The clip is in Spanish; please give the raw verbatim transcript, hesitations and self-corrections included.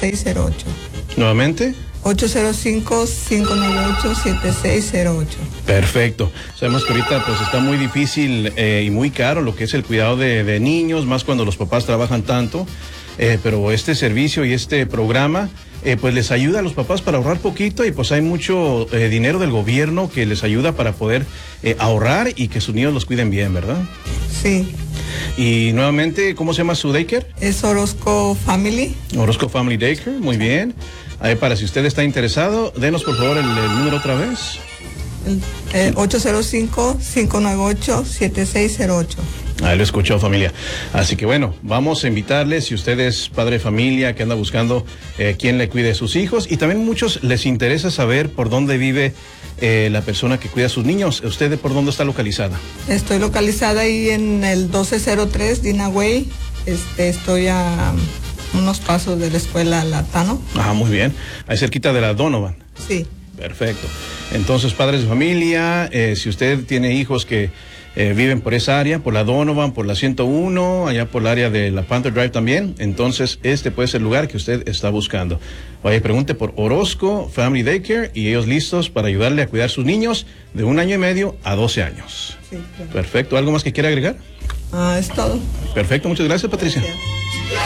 seis cero ocho. Nuevamente. ocho cero cinco, cinco nueve ocho, siete seis cero ocho. Perfecto. Sabemos que ahorita pues está muy difícil eh, y muy caro lo que es el cuidado de, de niños, más cuando los papás trabajan tanto, eh, pero este servicio y este programa eh, pues les ayuda a los papás para ahorrar poquito, y pues hay mucho eh, dinero del gobierno que les ayuda para poder eh, ahorrar y que sus niños los cuiden bien, ¿verdad? Sí. Y nuevamente, ¿cómo se llama su daycare? Es Orozco Family. Orozco Family Daycare, muy bien. Ahí, para si usted está interesado, denos por favor el, el número otra vez. Eh, ocho cero cinco, cinco nueve ocho, siete seis cero ocho. Ahí lo escuchó, familia. Así que bueno, vamos a invitarles, si usted es padre de familia que anda buscando eh, quién le cuide a sus hijos, y también muchos les interesa saber por dónde vive eh, la persona que cuida a sus niños. ¿Usted por dónde está localizada? Estoy localizada ahí en el doce cero tres Dina Way. Este, estoy a unos pasos de la escuela Latano. Ah, muy bien. Ahí cerquita de la Donovan. Sí. Perfecto. Entonces, padres de familia, eh, si usted tiene hijos que eh, viven por esa área, por la Donovan, por la ciento uno, allá por el área de la Panther Drive también, entonces este puede ser el lugar que usted está buscando. Vaya, pregunte por Orozco Family Daycare y ellos listos para ayudarle a cuidar a sus niños de un año y medio a doce años. Sí, claro. Perfecto. ¿Algo más que quiera agregar? Ah, es todo. Perfecto. Muchas gracias, Patricia. Gracias.